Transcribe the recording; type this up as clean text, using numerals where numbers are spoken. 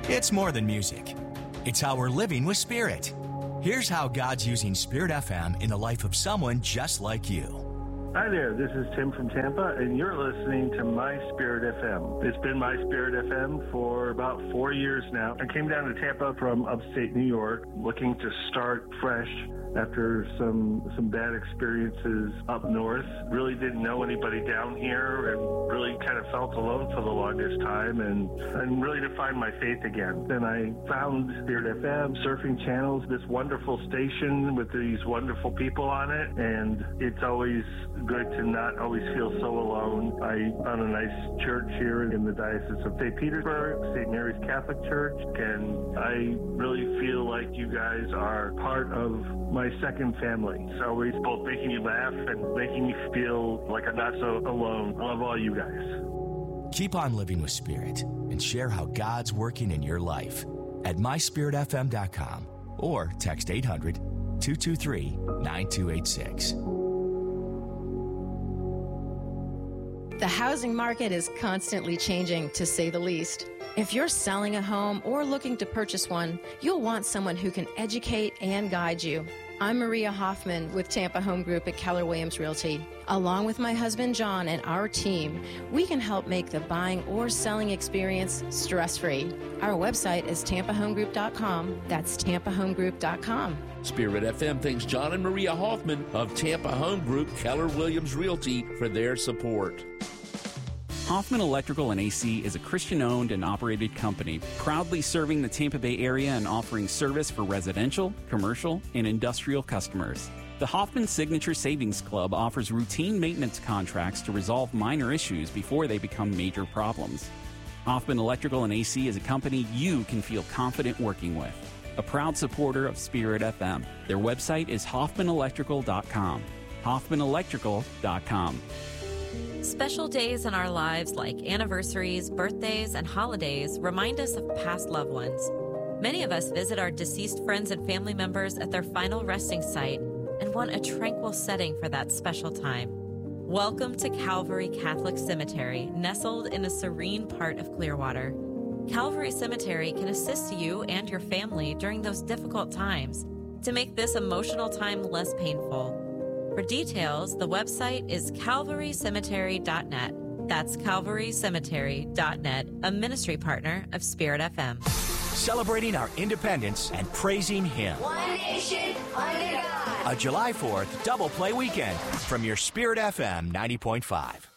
It's more than music. It's how we're living with Spirit. Here's how God's using Spirit FM in the life of someone just like you. Hi there, this is Tim from Tampa, and you're listening to My Spirit FM. It's been My Spirit FM for about 4 years now. I came down to Tampa from upstate New York, looking to start fresh after some bad experiences up north. Really didn't know anybody down here, and really kind of felt alone for the longest time, and really to find my faith again. Then I found Spirit FM, surfing channels, this wonderful station with these wonderful people on it, and it's always good to not always feel so alone. I found a nice church here in the Diocese of St. Petersburg, St. Mary's Catholic Church, and I really feel like you guys are part of my second family. It's always both making me laugh and making me feel like I'm not so alone. I love all you guys. Keep on living with Spirit and share how God's working in your life at myspiritfm.com or text 800-223-9286. The housing market is constantly changing, to say the least. If you're selling a home or looking to purchase one, you'll want someone who can educate and guide you. I'm Maria Hoffman with Tampa Home Group at Keller Williams Realty. Along with my husband John and our team, we can help make the buying or selling experience stress-free. Our website is tampahomegroup.com. That's tampahomegroup.com. Spirit FM thanks John and Maria Hoffman of Tampa Home Group, Keller Williams Realty for their support. Hoffman Electrical and AC is a Christian-owned and operated company, proudly serving the Tampa Bay area and offering service for residential, commercial, and industrial customers. The Hoffman Signature Savings Club offers routine maintenance contracts to resolve minor issues before they become major problems. Hoffman Electrical and AC is a company you can feel confident working with. A proud supporter of Spirit FM. Their website is hoffmanelectrical.com. hoffmanelectrical.com. Special days in our lives like anniversaries, birthdays, and holidays remind us of past loved ones. Many of us visit our deceased friends and family members at their final resting site and want a tranquil setting for that special time. Welcome to Calvary Catholic Cemetery, nestled in a serene part of Clearwater. Calvary Cemetery can assist you and your family during those difficult times to make this emotional time less painful. For details, the website is calvarycemetery.net. That's calvarycemetery.net, a ministry partner of Spirit FM. Celebrating our independence and praising Him. One nation under God. A July 4th double play weekend from your Spirit FM 90.5.